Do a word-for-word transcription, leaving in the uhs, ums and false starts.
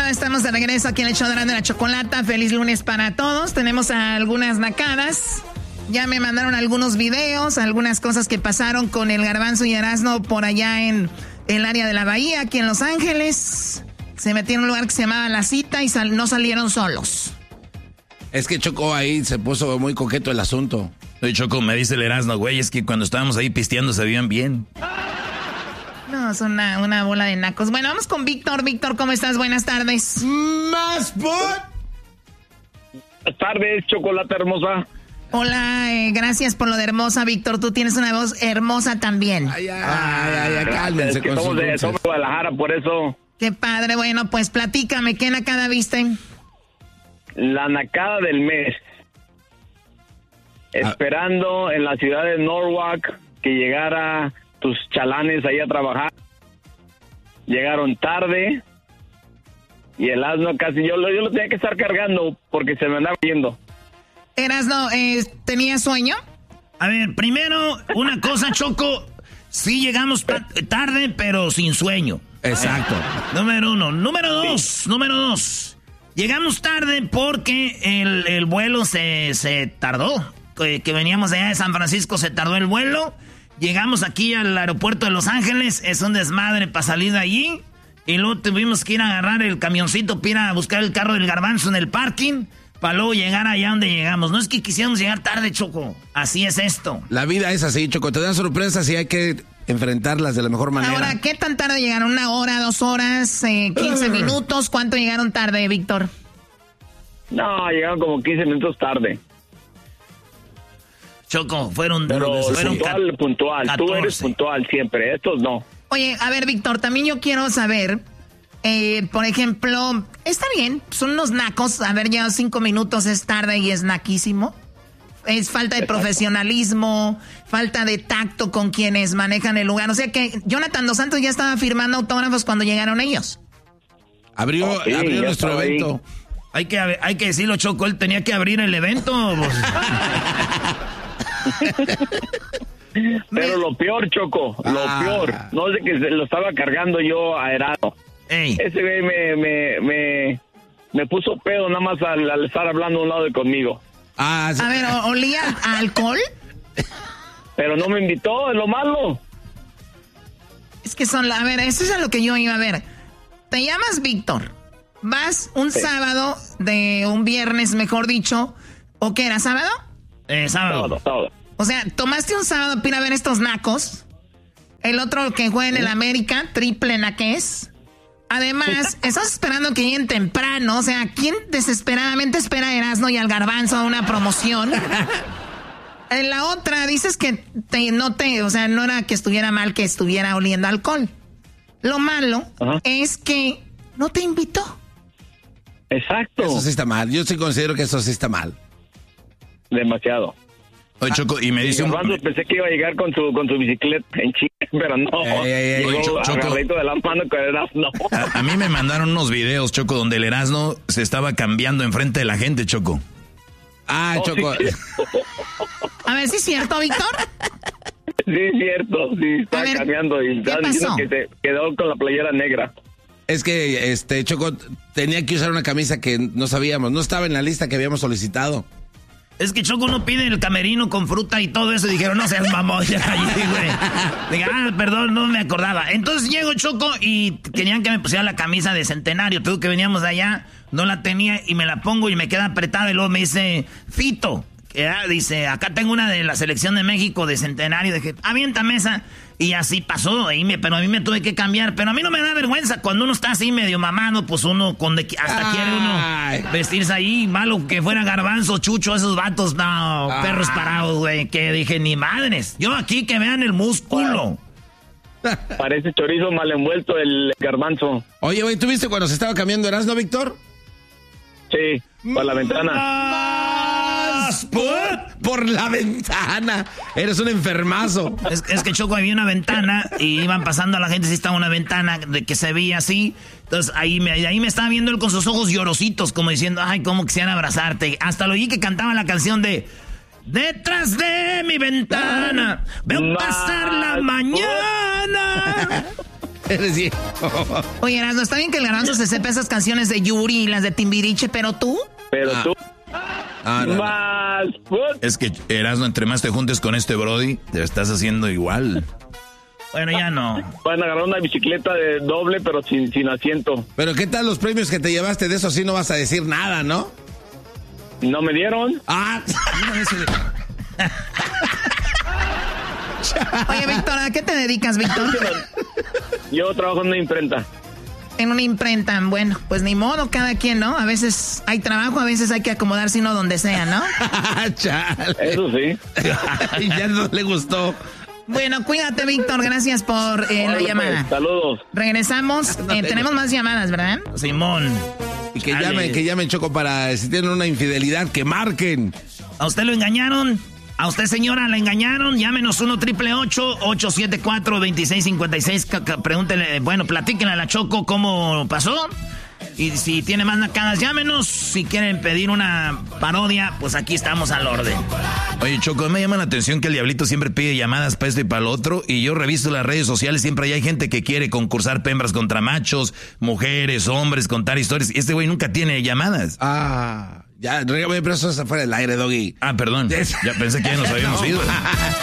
Bueno, estamos de regreso aquí en el show de la Chocolata. Feliz lunes para todos. Tenemos algunas nacadas. Ya me mandaron algunos videos, algunas cosas que pasaron con el Garbanzo y Erasmo por allá en el área de la Bahía, aquí en Los Ángeles. Se metieron en un lugar que se llamaba La Cita y sal- no salieron solos. Es que Choco ahí se puso muy coqueto el asunto. Oye, Choco, me dice el Erasmo, güey, es que cuando estábamos ahí pisteando se veían bien. No, son una, una bola de nacos. Bueno, vamos con Víctor. Víctor, ¿cómo estás? Buenas tardes. Más por... Buenas tardes, Chocolata hermosa. Hola, eh, gracias por lo de hermosa, Víctor. Tú tienes una voz hermosa también. Ay, ay, ay, ay, cálmense Es que con somos sus de, dulces. somos de Guadalajara, por eso. Qué padre. Bueno, pues platícame, ¿qué nacada viste? La nacada del mes. Esperando en la ciudad de Norwalk que llegara tus chalanes ahí a trabajar. Llegaron tarde y el asno casi yo lo, yo lo tenía que estar cargando porque se me andaba yendo. Erasno, eh, ¿tenías sueño? A ver, primero, una cosa, Choco. Sí llegamos ta- tarde, pero sin sueño. Exacto. Número uno. Número dos, sí. número dos. Llegamos tarde porque el, el vuelo se, se tardó. Que, que veníamos de allá de San Francisco, se tardó el vuelo. Llegamos aquí al aeropuerto de Los Ángeles, es un desmadre para salir de allí. Y luego tuvimos que ir a agarrar el camioncito para ir a buscar el carro del Garbanzo en el parking, para luego llegar allá donde llegamos. No es que quisiéramos llegar tarde, Choco. Así es esto. La vida es así, Choco. Te dan sorpresas y hay que enfrentarlas de la mejor manera. Ahora, ¿qué tan tarde llegaron? ¿Una hora, dos horas, eh, quince minutos? ¿Cuánto llegaron tarde, Víctor? No, llegaron como quince minutos tarde. Choco, fueron... Pero fueron puntual, ca- puntual. catorce. Tú eres puntual siempre, estos no. Oye, a ver, Víctor, también yo quiero saber, eh, por ejemplo, está bien, son unos nacos, haber llegado cinco minutos es tarde y es naquísimo. Es falta de profesionalismo, falta de tacto con quienes manejan el lugar. O sea que Jonathan Dos Santos ya estaba firmando autógrafos cuando llegaron ellos. Abrió, Oh, sí, abrió ya nuestro estaba ahí. evento. Hay que, hay que decirlo, Choco, él tenía que abrir el evento. Pues. Pero lo peor, Choco, lo Ah. peor, no sé que se lo estaba cargando yo a Erasmo. Ey. Ese güey me, me, me, me puso pedo nada más al, al estar hablando a un lado de conmigo. Ah, sí. A ver, ¿o- ¿olía a alcohol? Pero no me invitó, es lo malo. Es que son, la- a ver, eso es a lo que yo iba a ver. Te llamas Víctor, vas un Sí. sábado de un viernes, mejor dicho, ¿o qué era, sábado? Eh, sábado. Todo, todo. O sea, tomaste un sábado para ir a ver estos nacos. El otro que juega en el América, triple naqués. Además, estás esperando que lleguen temprano. O sea, ¿quién desesperadamente espera a Erasmo y al Garbanzo a una promoción? En la otra, dices que te, no te, o sea, no era que estuviera mal que estuviera oliendo alcohol. Lo malo Ajá. es que no te invitó. Exacto. Eso sí está mal. Yo sí considero que eso sí está mal. Demasiado. Oye, Choco, y me dice un... Garbanzo pensé que iba a llegar con su con su bicicleta en Chile, pero no. Ey, ey, ey, Llegó Cho- Choco. agarradito de la mano con Erasmo. A, a mí me mandaron unos videos, Choco, donde el Erasmo se estaba cambiando enfrente de la gente, Choco. Ah, Oh, Choco. sí. A ver si es cierto, Víctor. Sí, es cierto, sí, A estaba ver, cambiando y ¿qué estaba diciendo pasó? que se quedó con la playera negra. Es que, este, Choco tenía que usar una camisa que no sabíamos. No estaba en la lista que habíamos solicitado. Es que Choco no pide el camerino con fruta y todo eso. Y dijeron, no seas mamón, ya allí, güey. Diga, ah, perdón, no me acordaba. Entonces llego, Choco, y querían que me pusiera la camisa de Centenario. Tú que veníamos de allá, no la tenía y me la pongo y me queda apretada. Y luego me dice, Fito, que ah, dice, acá tengo una de la selección de México de Centenario. Dije, aviéntame esa. Y así pasó, y me, pero a mí me tuve que cambiar. Pero a mí no me da vergüenza cuando uno está así medio mamado, pues uno con de, hasta Ay. quiere uno vestirse ahí. Malo que fuera Garbanzo, Chucho, esos vatos, no, Ah. perros parados, güey. Que dije, ni madres. Yo aquí que vean el músculo. Parece chorizo mal envuelto el Garbanzo. Oye, güey, ¿tú viste cuando se estaba cambiando Erasmo, Víctor? Sí, por la ventana. ¡Más por, por la ventana! Eres un enfermazo. Es, es que Choco, había una ventana y iban pasando a la gente, sí estaba una ventana de que se veía así. Entonces ahí me, ahí me estaba viendo él con sus ojos llorositos, como diciendo, ay, cómo quisieran abrazarte. Hasta lo oí que cantaba la canción de Detrás de mi ventana veo Más pasar la mañana. Eres viejo. Oye, Erasmo, está bien que el Garbanzo se sepa esas canciones de Yuri y las de Timbiriche, pero tú... Pero Ah. tú... Ah, no, no. Más... put- Es que, Erasmo, entre más te juntes con este Brody, te estás haciendo igual. Bueno, ya no. Van a agarrar una bicicleta de doble, pero sin, sin asiento. Pero ¿qué tal los premios que te llevaste? De eso sí no vas a decir nada, ¿no? ¿No me dieron? Ah, Oye, Víctor, ¿a qué te dedicas, Víctor? Yo trabajo en una imprenta. En una imprenta. Bueno, pues ni modo, cada quien, ¿no? A veces hay trabajo, a veces hay que acomodarse uno donde sea, ¿no? chale. Eso sí. Y ya no le gustó. Bueno, cuídate, Víctor. Gracias por eh, la Órale, llamada. pues, saludos. Regresamos. Eh, tenemos más llamadas, ¿verdad? Simón. Y que Chale. llamen, que llamen, Choco, para si tienen una infidelidad, que marquen. ¿A usted lo engañaron? ¿A usted, señora, la engañaron? Llámenos uno triple ocho ocho siete cuatro dos seis cinco seis. Pregúntenle, bueno, platíquenle a la Choco cómo pasó. Y si tiene más nacadas, llámenos. Si quieren pedir una parodia, pues aquí estamos al orden. Oye, Choco, me llama la atención que el Diablito siempre pide llamadas para esto y para lo otro. Y yo reviso las redes sociales, siempre hay gente que quiere concursar hembras contra machos, mujeres, hombres, contar historias. Y este güey nunca tiene llamadas. Ah, ya, pero eso es afuera del aire, Doggy. Ah, perdón. Ya pensé que ya nos habíamos No. ido.